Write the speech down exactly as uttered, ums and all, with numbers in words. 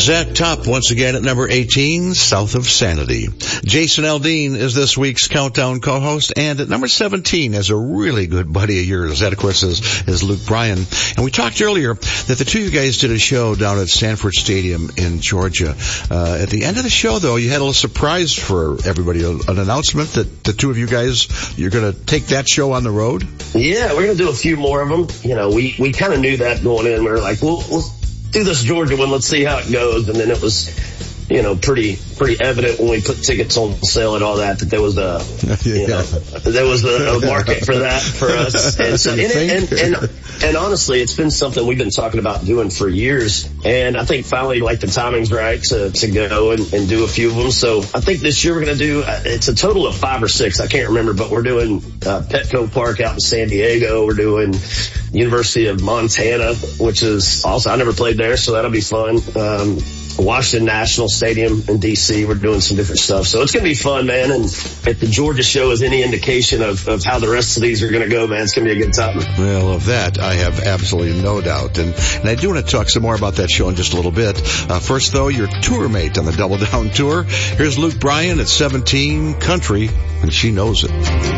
Zach Top once again at number eighteen, South of Sanity. Jason Aldean is this week's Countdown co-host, and at number seventeen is a really good buddy of yours. That, of course, is, is Luke Bryan. And we talked earlier that the two of you guys did a show down at Sanford Stadium in Georgia. Uh, at the end of the show, though, you had a little surprise for everybody, an announcement that the two of you guys, you're going to take that show on the road? Yeah, we're going to do a few more of them. You know, we, we kind of knew that going in. We were like, well, we'll do this Georgia one. Let's see how it goes. And then it was, you know, pretty, pretty evident when we put tickets on sale and all that, that there was a, you know, there was a, a market for that for us. And so, and, and, and, and honestly, it's been something we've been talking about doing for years. And I think finally, like, the timing's right to, to go and, and do a few of them. So I think this year we're going to do, it's a total of five or six. I can't remember, but we're doing, uh, Petco Park out in San Diego. We're doing University of Montana, which is also, I never played there, so that'll be fun. Um, Washington National Stadium in D C. We're doing some different stuff. So it's going to be fun, man. And if the Georgia show is any indication of, of how the rest of these are going to go, man, it's going to be a good time. Well, of that, I have absolutely no doubt. And, and I do want to talk some more about that show in just a little bit. Uh, first, though, your tour mate on the Double Down Tour. Here's Luke Bryan at seventeen, Country, and She Knows It.